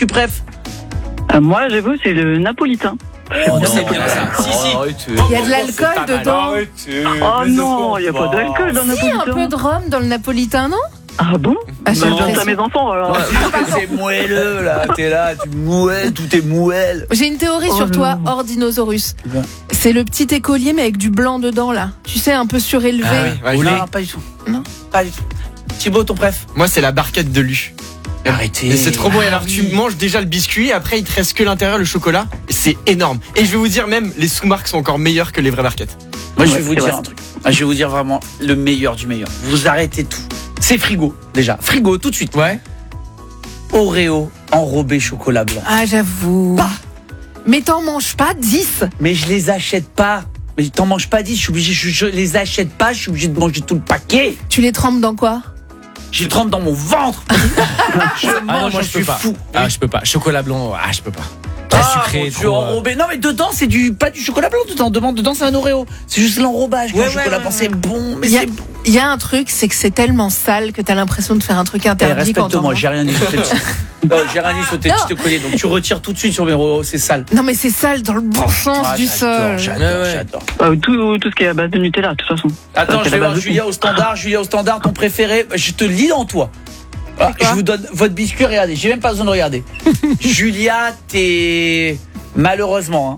tu préfères? Moi, j'avoue, c'est le napolitain. Oh, c'est bien ça. Si. Il y a de l'alcool dedans. Oh non, il n'y a pas d'alcool dans le Si, un napolitain. peu de rhum dans le napolitain, non? Ah bon? Ah, Je c'est donne ça à impressionnant. mes enfants alors. C'est moelleux là, t'es là, tu mouelles, tout est moelle. J'ai une théorie sur toi, hors dinosaurus. C'est le petit écolier mais avec du blanc dedans là. Tu sais, un peu surélevé. Ah oui, Non, pas du tout. Non. Pas du tout. Thibaut, ton préf? Moi, c'est la barquette de Lu. Arrêtez. Et c'est trop bon. Et alors, tu manges déjà le biscuit, après, il te reste que l'intérieur, le chocolat. C'est énorme. Et je vais vous dire, même, les sous-marques sont encore meilleures que les vraies barquettes. Moi, je vais Ouais, vous c'est dire vrai. un truc. Je vais vous dire vraiment le meilleur du meilleur. Vous arrêtez tout. C'est frigo, déjà. Frigo, tout de suite. Ouais. Oreo enrobé chocolat blanc. Ah, j'avoue. Bah. Mais t'en manges pas 10. Mais je les achète pas. Mais t'en manges pas 10, je suis obligé, je les achète pas, je suis obligé de manger tout le paquet. Tu les trempes dans quoi? Je les trempe dans mon ventre. Je mange, moi je suis fou. Ah, je peux pas. Chocolat blanc, je peux pas. Trop Ah, sucré, mon Dieu, trop. enrobé. Non, mais dedans, c'est pas du chocolat blanc dedans. Dedans, c'est un Oreo. C'est juste l'enrobage. Le chocolat blanc, c'est bon, mais Il y a- c'est bon. Il y a un truc, c'est que c'est tellement sale que t'as l'impression de faire un truc Eh, interdit quand t'en respecte-moi, manges. j'ai rien dit sur tes petits. Non, j'ai rien dit sur tes petits colliers. Donc tu retires tout de suite sur mes Oreo, c'est sale. Non mais c'est sale dans le bon sens Ah, du sol. J'adore. Tout ce qui est à base de Nutella, de toute façon. Attends, C'est je vais la base voir de Julia au standard. Julia au standard, ton préféré. Je te lis en toi. Ah, quoi je vous donne votre biscuit, regardez. J'ai même pas besoin de regarder. Julia, t'es. Malheureusement.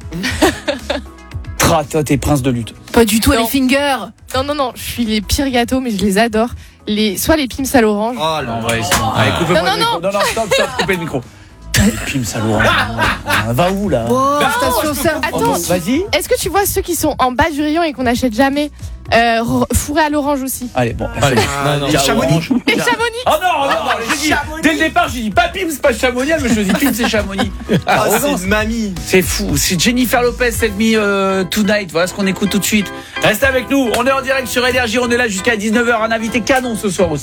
Toi, t'es prince de lutte. Pas du tout Non. les fingers. Non, je suis les pires gâteaux, mais je les adore. Soit les Pims à l'orange. Oh là Ouais, c'est bon. Allez, coupez-moi Non, le micro. Non, stop, coupez le micro. Pim, salaud. Va où là? Oh, station service. Attends, Vas-y. est-ce que tu vois ceux qui sont en bas du rayon et qu'on n'achète jamais fourrés à l'orange aussi? Allez, bon. Allez, non. Tiens, Chamonix. orange. Et le Chamonix. Oh non, j'ai dit, dès le départ, j'ai dit pas Pim, c'est pas Chamonix, mais je dis Pim, c'est Chamonix. Ah, Arrogance. c'est mamie. C'est fou. C'est Jennifer Lopez, Tell Me Tonight. Voilà ce qu'on écoute tout de suite. Restez avec nous. On est en direct sur Énergie. On est là jusqu'à 19h. Un invité canon ce soir aussi.